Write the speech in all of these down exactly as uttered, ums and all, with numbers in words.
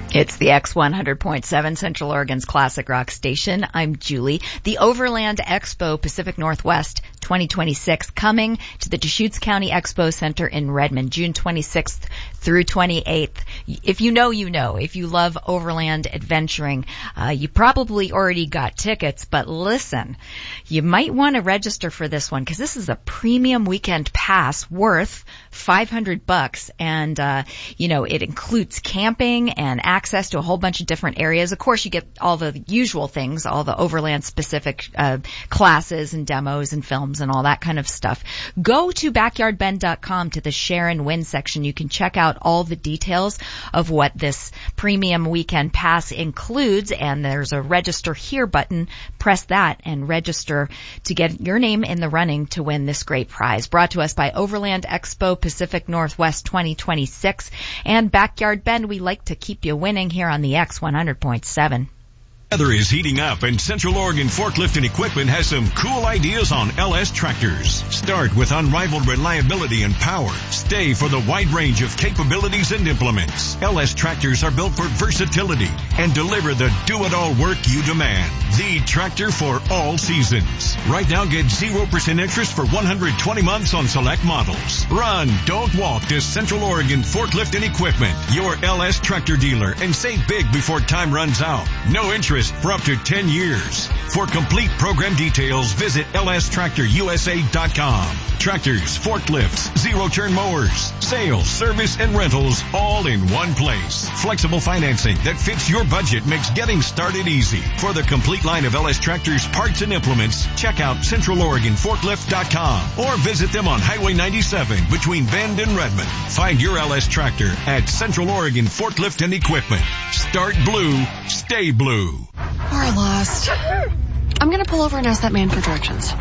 It's the X one hundred point seven Central Oregon's classic rock station. I'm Julie. The Overland Expo Pacific Northwest twenty twenty-six coming to the Deschutes County Expo Center in Redmond, June twenty-sixth through twenty-eighth. If you know, you know. If you love overland adventuring, uh, you probably already got tickets, but listen, you might want to register for this one because this is a premium weekend pass worth five hundred bucks, and uh, you know, it includes camping and access to a whole bunch of different areas. Of course, you get all the usual things, all the overland specific uh, classes and demos and films and all that kind of stuff. Go to backyard bend dot com to the share and win section. You can check out all the details of what this premium weekend pass includes, and there's a register here button. Press that and register to get your name in the running to win this great prize. Brought to us by Overland Expo Pacific Northwest twenty twenty-six and Backyard Bend. We like to keep you winning here on the X one hundred point seven. Weather is heating up, and Central Oregon Forklift and Equipment has some cool ideas on L S tractors. Start with unrivaled reliability and power. Stay for the wide range of capabilities and implements. L S tractors are built for versatility and deliver the do-it-all work you demand. The tractor for all seasons. Right now, get zero percent interest for one hundred twenty months on select models. Run, don't walk to Central Oregon Forklift and Equipment, your L S tractor dealer, and save big before time runs out. No interest for up to ten years. For complete program details, visit L S tractor U S A dot com. Tractors, forklifts, zero-turn mowers, sales, service, and rentals all in one place. Flexible financing that fits your budget makes getting started easy. For the complete line of L S Tractors parts and implements, check out Central Oregon Forklift dot com or visit them on Highway ninety-seven between Bend and Redmond. Find your L S Tractor at Central Oregon Forklift and Equipment. Start blue, stay blue. We're lost. I'm going to pull over and ask that man for directions.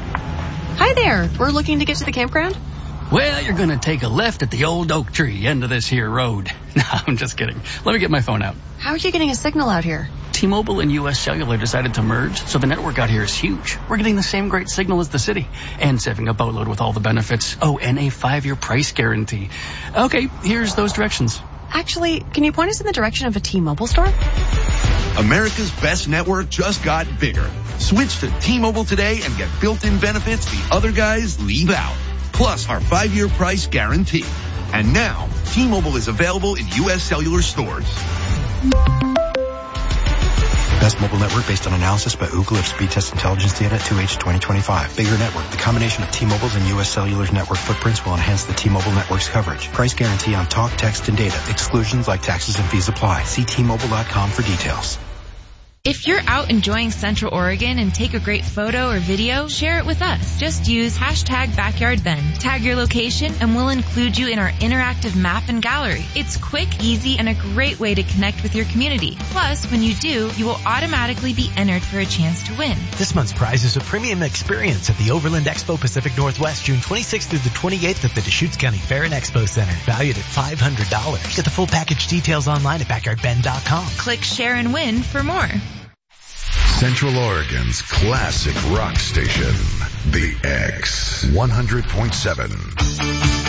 Hi there. We're looking to get to the campground. Well, you're going to take a left at the old oak tree end of this here road. No, I'm just kidding. Let me get my phone out. How are you getting a signal out here? T-Mobile and U S Cellular decided to merge, so the network out here is huge. We're getting the same great signal as the city and saving a boatload with all the benefits. Oh, and a five-year price guarantee. Okay, here's those directions. Actually, can you point us in the direction of a T-Mobile store? America's best network just got bigger. Switch to T-Mobile today and get built-in benefits the other guys leave out. Plus our five-year price guarantee. And now, T-Mobile is available in U S Cellular stores. Best mobile network based on analysis by Ookla of speed test intelligence data two H twenty twenty-five. Bigger network. The combination of T-Mobile's and U S Cellular's network footprints will enhance the T-Mobile network's coverage. Price guarantee on talk, text, and data. Exclusions like taxes and fees apply. See T Mobile dot com for details. If you're out enjoying Central Oregon and take a great photo or video, share it with us. Just use hashtag BackyardBend. Tag your location and we'll include you in our interactive map and gallery. It's quick, easy, and a great way to connect with your community. Plus, when you do, you will automatically be entered for a chance to win. This month's prize is a premium experience at the Overland Expo Pacific Northwest, June twenty-sixth through the twenty-eighth at the Deschutes County Fair and Expo Center, valued at five hundred dollars. Get the full package details online at backyard bend dot com. Click share and win for more. Central Oregon's classic rock station, the X one hundred point seven.